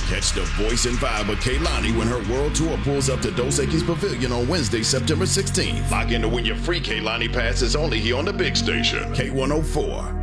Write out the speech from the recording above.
Catch the voice and vibe of Kehlani when her world tour pulls up to Dos Equis Pavilion on Wednesday, September 16th. Lock in to win your free Kehlani passes only here on the big station, K104.